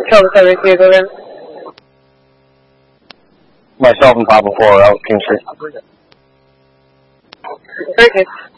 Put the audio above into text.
kill this other vehicle then? Myself and Papa 4 out King Street. Very good.